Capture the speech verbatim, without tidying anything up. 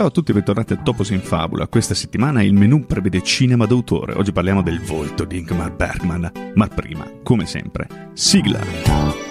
Ciao a tutti e bentornati a Topos in Fabula. Questa settimana il menù prevede cinema d'autore. Oggi parliamo del volto di Ingmar Bergman. Ma prima, come sempre, sigla!